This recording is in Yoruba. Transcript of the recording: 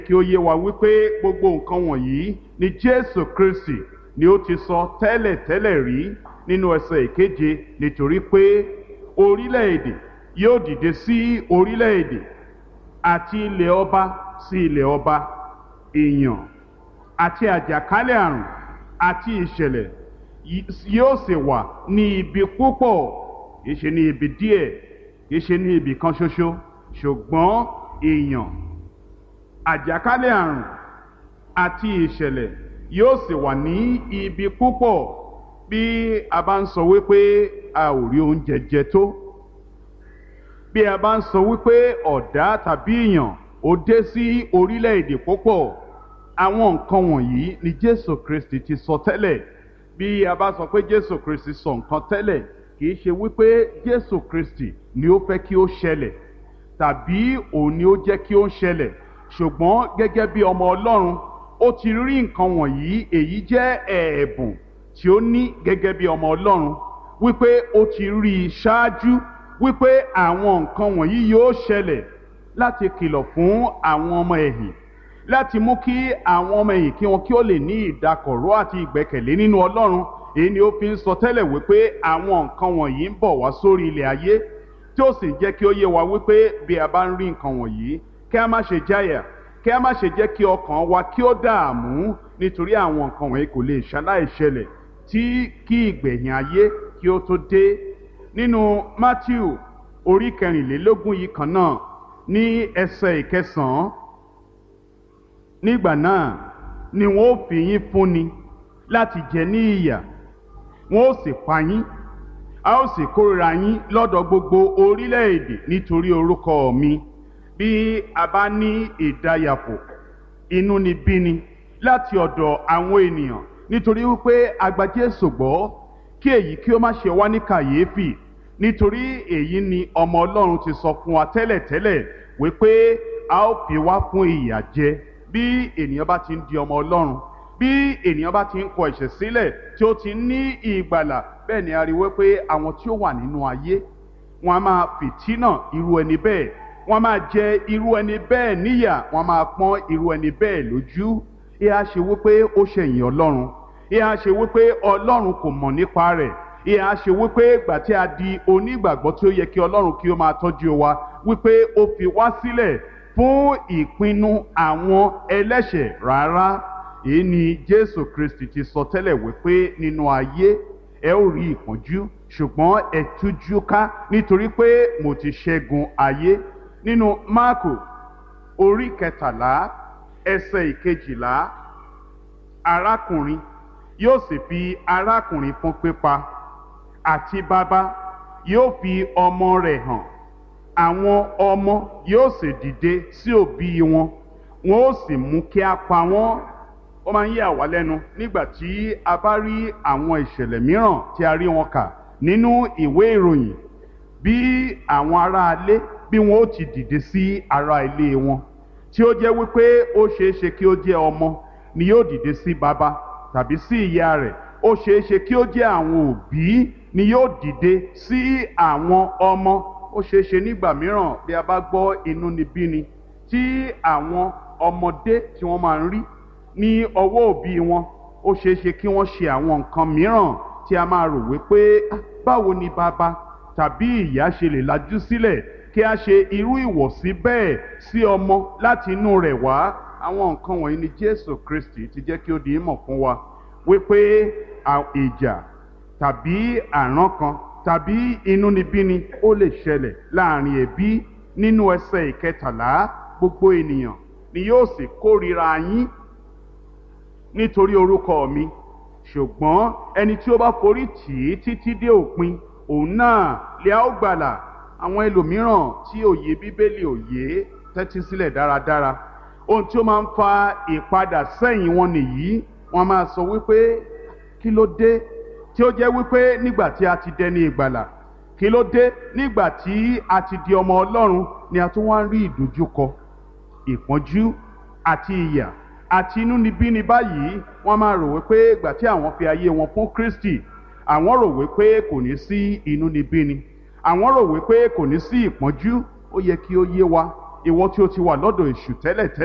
kí ó yé wa wípé gbogbo nǹkan wọ̀nyí ni Jésù Kristi ni ó ti sọ tẹ́lẹ̀tẹ́lẹ̀ rí nínú ẹsẹ̀ ìkeje, nítorí pé orílẹ̀-èdè yóò dìde sí orílẹ̀-èdè àti ilẹ̀ ọba sí ilẹ̀ ọba, ìyàn àti àjàkálẹ̀ àrùn àti ìṣẹ̀lẹ̀ yóò sì wà ní ibi púpọ̀, kìí ṣe ní ibi díẹ̀, kìí ṣe ní ibi kan ṣoṣo, ṣùgbọ́n ìyàn, àjàkálẹ̀ àrùn àti ìṣẹ̀lẹ̀ yóò sì wà ní ibi púpọ̀. Bí a bá ń sọ wípé a ò rí oúnjẹ jẹ tó, bí a bá ń sọ wípé ọ̀dá tàbí ìyàn ó dé sí orílẹ̀-èdè púpọ̀, àwọn nǹkan wọ̀nyí ni Jésù Kristi ti sọ tẹ́lẹ̀. Bí a bá sọ pé Jésù Kristi sọ nǹkan tẹ́lẹ̀, kìí ṣe wípé Jésù Kristi ni ó fẹ́ kí ó ṣẹlẹ̀ tàbí òun ni ó jẹ́ kí ó ṣẹlẹ̀, ṣùgbọ́n gẹ́gẹ́ bí ọmọ Ọlọ́run ó ti rí nǹkan wọ̀nyí, èyí jẹ́ ẹ̀bùn tí ó ní gẹ́gẹ́ bí ọmọ Ọlọ́run, wípé ó ti rí i ṣáájú wípé àwọn nǹkan wọ̀nyí yóò ṣẹlẹ̀, láti kìlọ̀ fún àwọn ọmọ ẹ̀yìn, láti mú kí àwọn ọmọ ẹ̀yìn kí wọn kí ó lè ní ìdákọ̀ró àti ìgbẹ́kẹ̀lé nínú Ọlọ́run. Èyí ni ó fi ń sọ tẹ́lẹ̀ wípé àwọn nǹkan wọ̀nyí ń bọ̀ wá sórí ilẹ̀ ayé, tí ó sì jẹ́ kí ó yé wa wípé bí a bá ń rí nǹkan wọ̀nyí, kí a má ṣe jáyà, kí a má ṣe jẹ́ kí ọkàn wa kí ó dààmú, nítorí àwọn nǹkan wọ̀nyí kò lè ṣaláì ṣẹlẹ̀ tí kí ìgbẹ̀yìn ayé kí ó tó dé. Nínú Mátíù orí 24 yìí kan náà, ní ẹsẹ̀ 9, nígbà náà ni wọn ó fi yín fúnni láti jẹ ní ìyà, wọn ó sì pa yín, a ó sì kórìíra yín lọ́dọ̀ gbogbo orílẹ̀-èdè nítorí orúkọ mi. Bí a bá ní ìdáyàpò, inúnibíni láti ọ̀dọ̀ àwọn ènìyàn nítorí wípé a gba Jésù gbọ́, kí èyí kí ó má ṣe wá ní kàyéfì, nítorí èyí ni ọmọ Ọlọ́run ti sọ fún wa tẹ́lẹ̀tẹ́lẹ̀ wípé a ó fi wá fún ìyà jẹ bí ènìyàn bá ti ń di ọmọ Ọlọ́run, bí ènìyàn bá ti ń kọ ẹ̀ṣẹ̀ sílẹ̀ tí ó ti ní ìgbàlà. Bẹ́ẹ̀ ni a rí wípé àwọn tí ó wà nínú ayé, wọn a máa fìtínà irú ẹni bẹ́ẹ̀, wọn a máa jẹ irú ẹni bẹ́ẹ̀ níyà, wọn a máa pọ́n irú ẹni bẹ́ẹ̀ lójú. Ìhà ṣe wípé ó ṣẹ̀yìn Ọlọ́run, ìhà ṣe wípé Ọlọ́run kò mọ̀ nípa rẹ̀, ìhà ṣe wípé ìgbà tí a di onígbàgbọ́ tí ó yẹ kí Ọlọ́run kí ó máa tọ́jú wa, wípé ó fi wá sílẹ̀ fún ìpinnu àwọn ẹlẹ́ṣẹ̀. Rárá, èyí ni Jésù Kristi ti sọ tẹ́lẹ̀ wípé nínú ayé ẹ ó rí ìpọ́njú, ṣùgbọ́n ẹ tújú ká nítorí pé mo ti ṣẹ́gun ayé. Nínú Máàkù orí 13 ẹsẹ̀ 12, arákùnrin yóò sì fi arákùnrin fún pípa, àti bàbá yóò fi ọmọ rẹ̀ hàn, àwọn ọmọ yóò sì dìde sí òbí wọn, wọn ó sì mú kí a pa wọ́n. Ó máa ń yà wá lẹ́nu nígbà tí a bá rí àwọn ìṣẹ̀lẹ̀ mìíràn tí a rí wọn kà nínú ìwé ìròyìn, bí àwọn ará ilé bí wọn ó ti dìde sí ará ilé wọn, tí ó jẹ́ wípé ó ṣeéṣe kí ó jẹ́ ọmọ ni yóò dìde sí bàbá tàbí sí ìyá rẹ̀, ó ṣeéṣe kí ó jẹ́ àwọn òbí ni yóò dìde sí àwọn ọmọ. Ó ṣeéṣe nígbà mìíràn bí a bá gbọ́ inúnibíni tí àwọn ọmọdé tí wọ́n máa ń rí ní ọwọ́ òbí wọn, ó ṣeéṣe kí wọ́n ṣe àwọn nǹkan mìíràn tí a máa rò wípé báwo ni bàbá tàbí ìyá ṣe lè lajú sílẹ̀ kí a ṣe irú ìwọ̀sí bẹ́ẹ̀ sí ọmọ láti inú rẹ̀ wá. Àwọn nǹkan wọ̀nyí ni Jésù Kristi ti jẹ́ kí ó di ìmọ̀ fún wa wípé ìjà tàbí àrán kan tàbí inúnibíni ó lè ṣẹlẹ̀ láàrin ẹbí. Nínú ẹsẹ̀ 13, gbogbo ènìyàn ni yóò sì kórìíra yín nítorí orúkọ mi, ṣùgbọ́n ẹni tí ó bá forí tì í títí dé òpin, òun náà lè a ó gbàlà. Àwọn ẹlòmíràn tí òye Bíbélì òye tẹ́tí sílẹ̀ dáradára, ohun tí ó máa ń fa ìpadà sẹ́yìn wọn nìyí. Wọ́n máa sọ wípé kí ló dé tí ó jẹ́ wípé nígbà tí a ti dẹni ìgbàlà, kí ló dé nígbà tí a ti di ọmọ Ọlọ́run ni a tún wá ń rí ìdojúkọ, ìpọ́njú àti ìyà àti inúnibíni báyìí. Wọ́n máa rò wípé ìgbà tí àwọn fi ayé wọn fún Kristi, àwọn rò wípé kò ní sí inúnibíni, àwọn rò wípé kò ní sí ìpọ́njú. Ó yẹ kí ó yé wa, ìwọ tí ó ti wà lọ́dọ̀ èṣù tẹ́lẹ̀tẹ́lẹ̀